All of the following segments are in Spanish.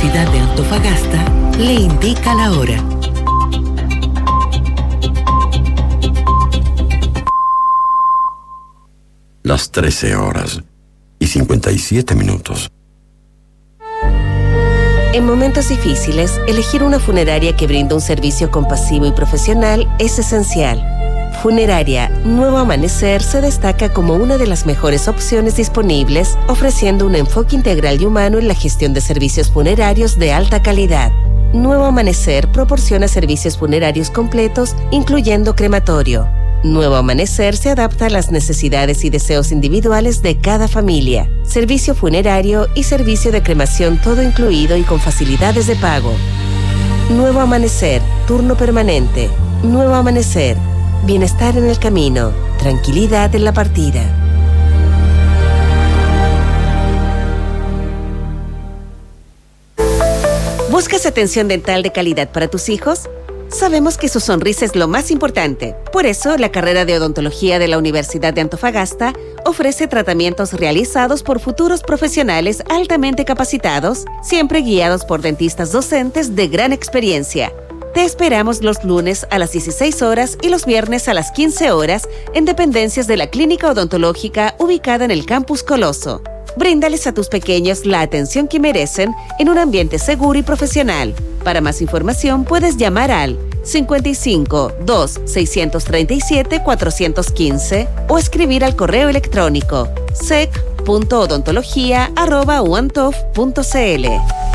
Universidad de Antofagasta le indica la hora. Las 13:57. En momentos difíciles, elegir una funeraria que brinda un servicio compasivo y profesional es esencial. Funeraria Nuevo Amanecer se destaca como una de las mejores opciones disponibles, ofreciendo un enfoque integral y humano en la gestión de servicios funerarios de alta calidad. Nuevo Amanecer proporciona servicios funerarios completos, incluyendo crematorio. Nuevo Amanecer se adapta a las necesidades y deseos individuales de cada familia. Servicio funerario y servicio de cremación todo incluido y con facilidades de pago. Nuevo Amanecer, turno permanente. Nuevo Amanecer, bienestar en el camino, tranquilidad en la partida. ¿Buscas atención dental de calidad para tus hijos? Sabemos que su sonrisa es lo más importante. Por eso, la carrera de odontología de la Universidad de Antofagasta ofrece tratamientos realizados por futuros profesionales altamente capacitados, siempre guiados por dentistas docentes de gran experiencia. Te esperamos los lunes a las 16 horas y los viernes a las 15 horas en dependencias de la Clínica Odontológica ubicada en el Campus Coloso. Bríndales a tus pequeños la atención que merecen en un ambiente seguro y profesional. Para más información puedes llamar al 55 2 637 415 o escribir al correo electrónico sec.odontología@uantof.cl.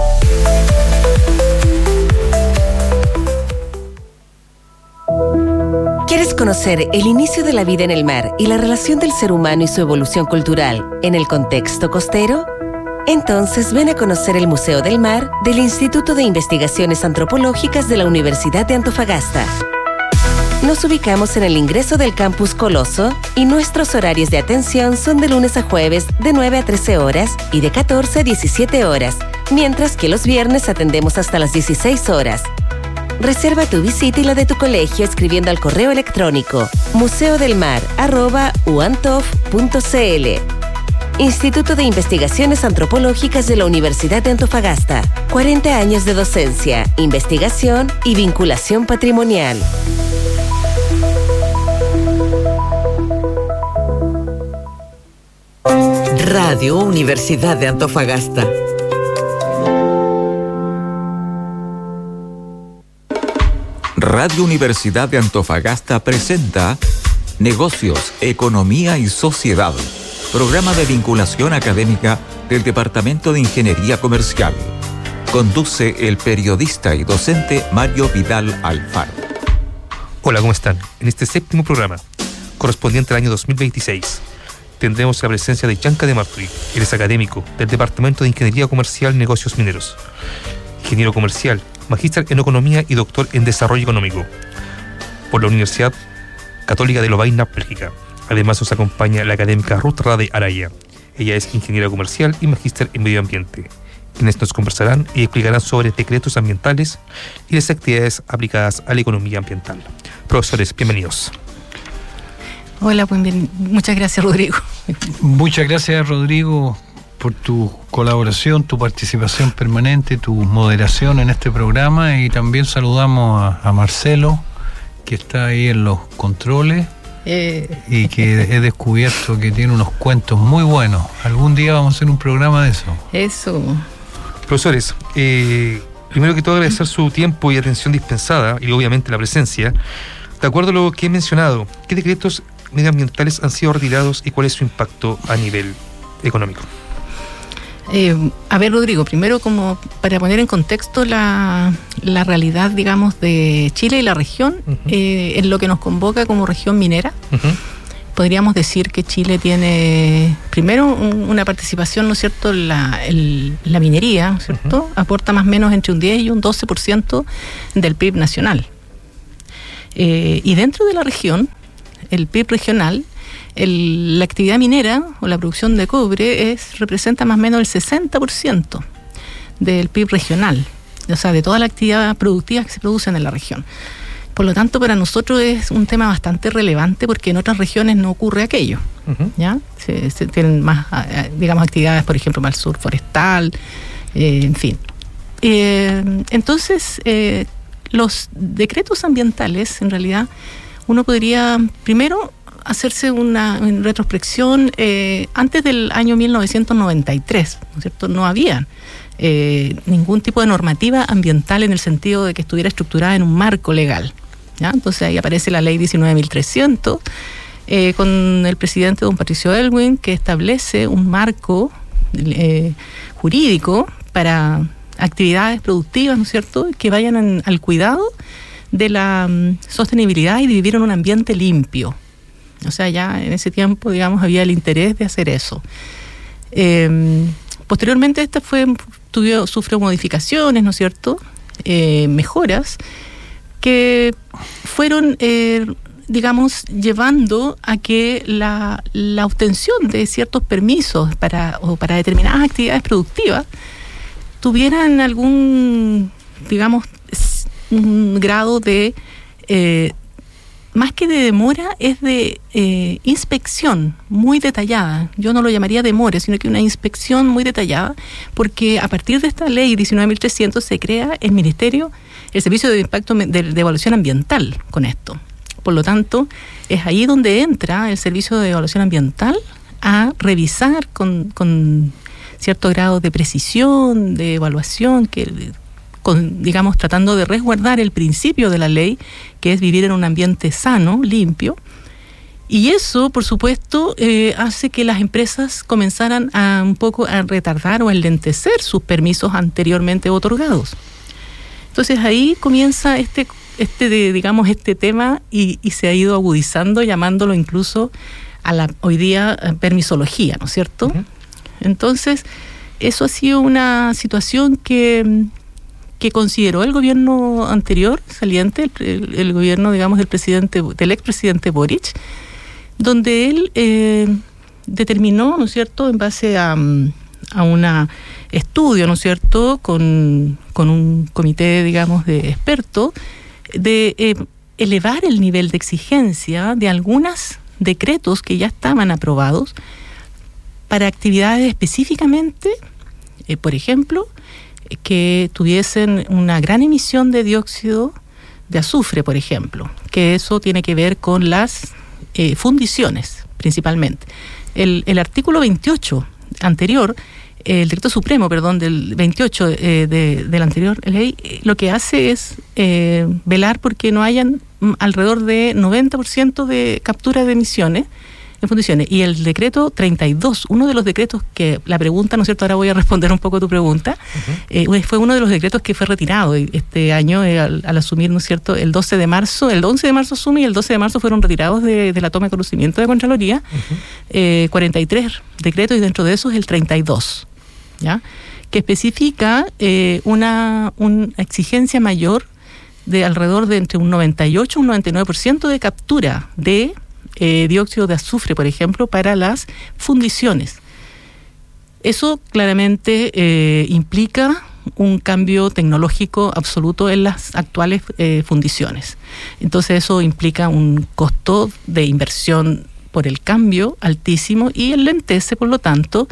¿Quieres conocer el inicio de la vida en el mar y la relación del ser humano y su evolución cultural en el contexto costero? Entonces ven a conocer el Museo del Mar del Instituto de Investigaciones Antropológicas de la Universidad de Antofagasta. Nos ubicamos en el ingreso del Campus Coloso y nuestros horarios de atención son de lunes a jueves de 9 a 13 horas y de 14 a 17 horas, mientras que los viernes atendemos hasta las 16 horas. Reserva tu visita y la de tu colegio escribiendo al correo electrónico museodelmar@uantof.cl. Instituto de Investigaciones Antropológicas de la Universidad de Antofagasta. 40 años de docencia, investigación y vinculación patrimonial. Radio Universidad de Antofagasta. Radio Universidad de Antofagasta presenta Negocios, Economía y Sociedad, programa de vinculación académica del Departamento de Ingeniería Comercial. Conduce el periodista y docente Mario Vidal Alfaro. Hola, ¿cómo están? En este séptimo programa, correspondiente al año 2026, tendremos la presencia de Yanka de Marturi. Él es académico del Departamento de Ingeniería Comercial y Negocios Mineros, ingeniero comercial, magíster en Economía y doctor en Desarrollo Económico por la Universidad Católica de Lovaina, Bélgica. Además nos acompaña la académica Ruth Rade Araya. Ella es ingeniera comercial y magíster en Medio Ambiente, quienes nos conversarán y explicarán sobre decretos ambientales y las actividades aplicadas a la economía ambiental. Profesores, bienvenidos. Hola, pues bien, muchas gracias, Rodrigo. Muchas gracias, Rodrigo, por tu colaboración, tu participación permanente, tu moderación en este programa, y también saludamos a Marcelo, que está ahí en los controles y que he descubierto que tiene unos cuentos muy buenos. Algún día vamos a hacer un programa de eso. Eso. Profesores, primero que todo agradecer su tiempo y atención dispensada y obviamente la presencia. De acuerdo a lo que he mencionado, ¿qué decretos medioambientales han sido retirados y cuál es su impacto a nivel económico? A ver, Rodrigo, primero, como para poner en contexto la realidad, digamos, de Chile y la región, en lo que nos convoca como región minera, podríamos decir que Chile tiene, primero, una participación, ¿no es cierto?, la minería, ¿no es cierto?, aporta más o menos entre un 10 y un 12% del PIB nacional. Y dentro de la región, el PIB regional, la actividad minera o la producción de cobre representa más o menos el 60% del PIB regional, o sea, de toda la actividad productiva que se produce en la región. Por lo tanto, para nosotros es un tema bastante relevante porque en otras regiones no ocurre aquello. ¿Ya? Se tienen más, digamos, actividades, por ejemplo, para el sur forestal, en fin. Entonces, los decretos ambientales, en realidad, uno podría primero hacerse una retrospección. Antes del año 1993, ¿no es cierto? No había ningún tipo de normativa ambiental en el sentido de que estuviera estructurada en un marco legal, ¿ya? Entonces ahí aparece la ley 19.300 con el presidente don Patricio Aylwin, que establece un marco jurídico para actividades productivas, ¿no es cierto?, que vayan al cuidado de la sostenibilidad y de vivir en un ambiente limpio. O sea, ya en ese tiempo, digamos, había el interés de hacer eso. Posteriormente esta sufrió modificaciones, ¿no es cierto?, mejoras que fueron, digamos, llevando a que la obtención de ciertos permisos para determinadas actividades productivas tuvieran algún, digamos, un grado de, más que de demora, es de inspección muy detallada. Yo no lo llamaría demora, sino que una inspección muy detallada, porque a partir de esta ley 19.300 se crea el Ministerio, el Servicio de Impacto de Evaluación Ambiental con esto. Por lo tanto, es ahí donde entra el Servicio de Evaluación Ambiental a revisar con cierto grado de precisión, de evaluación, digamos, tratando de resguardar el principio de la ley, que es vivir en un ambiente sano, limpio. Y eso, por supuesto, hace que las empresas comenzaran un poco a retardar o a enlentecer sus permisos anteriormente otorgados. Entonces ahí comienza este tema y se ha ido agudizando, llamándolo incluso hoy día permisología, ¿no es cierto? Uh-huh. Entonces, eso ha sido una situación que consideró el gobierno anterior, saliente, el gobierno, digamos, del expresidente Boric, donde él determinó, ¿no es cierto?, en base a un estudio, ¿no es cierto?, con un comité, digamos, de expertos, de elevar el nivel de exigencia de algunos decretos que ya estaban aprobados para actividades específicamente, por ejemplo, que tuviesen una gran emisión de dióxido de azufre, por ejemplo, que eso tiene que ver con las fundiciones, principalmente. El artículo 28 anterior, el decreto supremo, del 28 de la anterior ley, lo que hace es velar porque no hayan alrededor de 90% de captura de emisiones en fundiciones. Y el decreto 32, uno de los decretos que la pregunta, ¿no es cierto?, ahora voy a responder un poco tu pregunta, uh-huh. Fue uno de los decretos que fue retirado este año al asumir, ¿no es cierto?, el 11 de marzo asume y el 12 de marzo fueron retirados de la toma de conocimiento de Contraloría, uh-huh. 43 decretos y dentro de esos el 32, ¿ya?, que especifica una exigencia mayor de alrededor de entre un 98 y un 99% de captura de dióxido de azufre, por ejemplo, para las fundiciones. Eso claramente implica un cambio tecnológico absoluto en las actuales fundiciones. Entonces eso implica un costo de inversión por el cambio altísimo y enlentece, por lo tanto,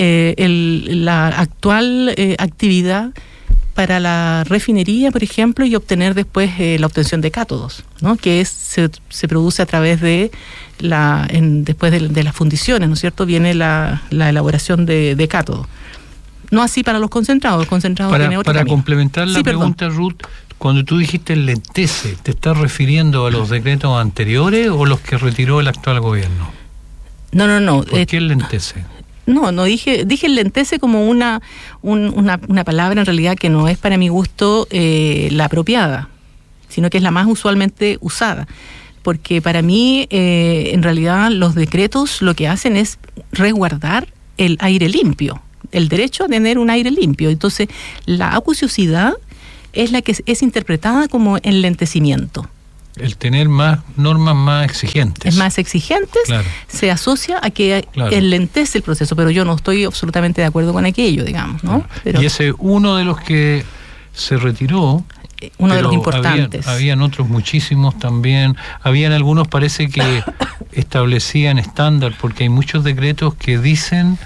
la actual actividad para la refinería, por ejemplo, y obtener después la obtención de cátodos, ¿no?, que se produce a través de después de las fundiciones, ¿no es cierto?, viene la elaboración de cátodos. No así para los concentrados, tiene otro Para camino. Complementar la pregunta, Ruth, cuando tú dijiste enlentece, ¿te estás refiriendo a los decretos anteriores o los que retiró el actual gobierno? No. ¿Por qué enlentece? No dije enlentece como una palabra en realidad que no es para mi gusto la apropiada, sino que es la más usualmente usada. Porque para mí, en realidad, los decretos lo que hacen es resguardar el aire limpio, el derecho a tener un aire limpio. Entonces, la acuciosidad es la que es interpretada como enlentecimiento. El tener más normas más exigentes. Es más exigentes, claro. Se asocia a que enlentece el proceso, pero yo no estoy absolutamente de acuerdo con aquello, digamos, ¿no? Pero, y ese uno de los que se retiró, uno de los importantes. Habían otros muchísimos también. Habían algunos, parece que establecían estándar, porque hay muchos decretos que dicen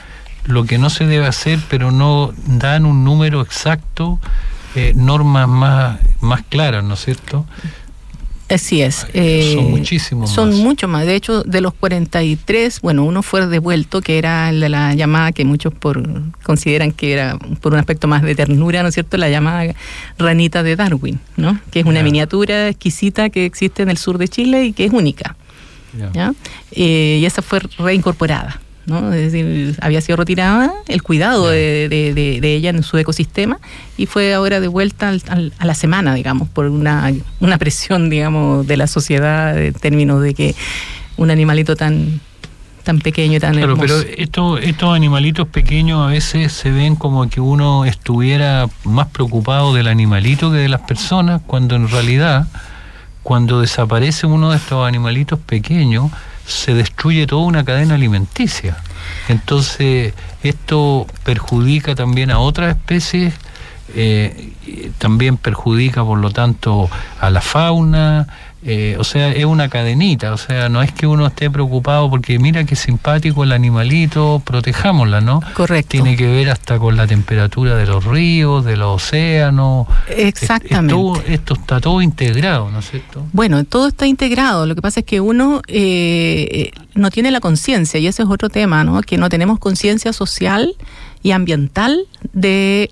lo que no se debe hacer, pero no dan un número exacto, normas más claras, ¿no es cierto? Así es. Son muchísimos son más. Mucho más. De hecho, de los 43, bueno, uno fue devuelto, que era el de la llamada, que muchos consideran que era por un aspecto más de ternura, ¿no es cierto?, la llamada ranita de Darwin, ¿no? Que es una miniatura exquisita que existe en el sur de Chile y que es única. ¿Ya? Y esa fue reincorporada, ¿no? Es decir, había sido retirada el cuidado de ella en su ecosistema y fue ahora de vuelta a la semana, digamos, por una presión, digamos, de la sociedad en términos de que un animalito tan pequeño y tan hermoso. Pero estos animalitos pequeños a veces se ven como que uno estuviera más preocupado del animalito que de las personas, cuando en realidad, cuando desaparece uno de estos animalitos pequeños, se destruye toda una cadena alimenticia. Entonces esto perjudica también a otras especies, también perjudica por lo tanto a la fauna, o sea, es una cadenita, o sea, no es que uno esté preocupado porque mira qué simpático el animalito, protejámosla, ¿no? Correcto. Tiene que ver hasta con la temperatura de los ríos, de los océanos. Exactamente. Esto está todo integrado, ¿no es cierto? Bueno, todo está integrado. Lo que pasa es que uno no tiene la conciencia, y ese es otro tema, ¿no? Que no tenemos conciencia social y ambiental de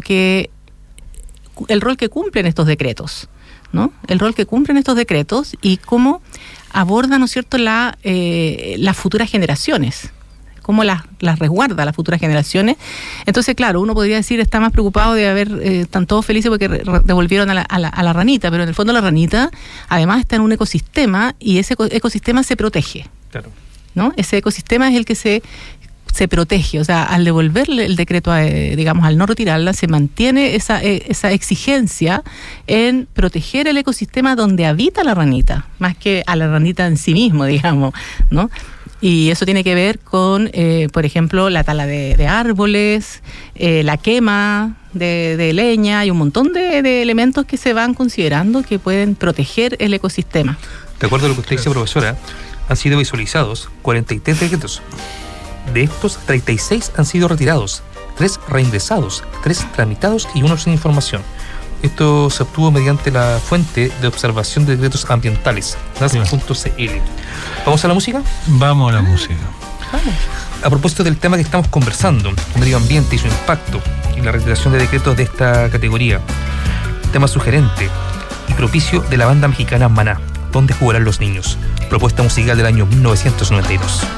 el rol que cumplen estos decretos, ¿no? El rol que cumplen estos decretos y cómo abordan, ¿no es cierto?, las futuras generaciones, cómo las resguarda las futuras generaciones. Entonces, claro, uno podría decir, está más preocupado de están todos felices porque devolvieron a la ranita, pero en el fondo la ranita además está en un ecosistema y ese ecosistema se protege. Claro. ¿No? Ese ecosistema es el que se protege, o sea, al devolverle el decreto, digamos, al no retirarla, se mantiene esa exigencia en proteger el ecosistema donde habita la ranita, más que a la ranita en sí mismo, digamos, ¿no? Y eso tiene que ver con, por ejemplo, la tala de árboles, la quema de leña, y un montón de elementos que se van considerando que pueden proteger el ecosistema. De acuerdo a lo que usted dice, profesora, han sido visualizados 43 decretos. De estos, 36 han sido retirados, 3 reingresados, 3 tramitados y 1 sin información. Esto se obtuvo mediante la fuente de observación de decretos ambientales, nas.cl. ¿Vamos a la música? Vamos a la música. Vamos. A propósito del tema que estamos conversando, medio ambiente y su impacto y la retiración de decretos de esta categoría, tema sugerente y propicio de la banda mexicana Maná, ¿Dónde jugarán los niños?, propuesta musical del año 1992.